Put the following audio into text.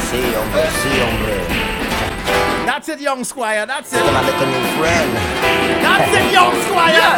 Sí, hombre. That's it, young squire, that's it. Got my little new friend. That's it, young squire.